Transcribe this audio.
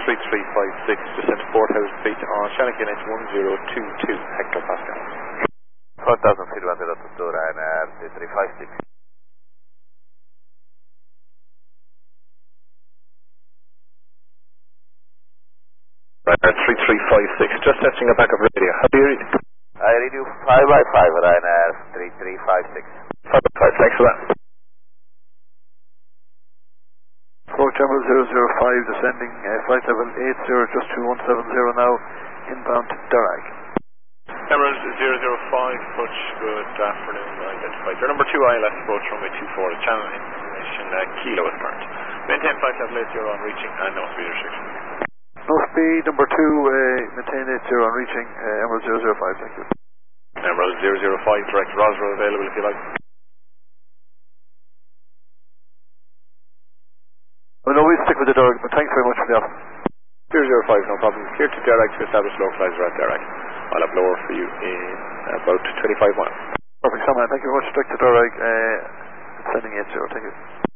3356, descend to 4,000 feet on Shannon QNH 1022 hectopascal. 4,000 feet, 102, Ryanair 3356. Ryanair 3356, just testing a backup radio. How do you read? I read you 5x5, Ryanair 3356. 5x5, thanks for that. 4 Jumbo 005, descending flight level 80, just 2170 now, inbound Darag. Emerald 005, Butch, good afternoon, identified. Your number 2 ILS approach runway 24, channel information, Kilo is current. Maintain flight level 80 on reaching and no speed restriction. No speed, number 2, maintain 80 on reaching, Emerald 005, thank you. Emerald 005, direct Roswell available if you like. Well, no, we'll stick with the Darag, but thanks very much for the offer. 005, no problem. Clear to Darag to establish localizer at Darag. I'll have lower for you in about 25 miles. Perfect, Sam, thank you very much. Direct to Darag, sending 80, thank you.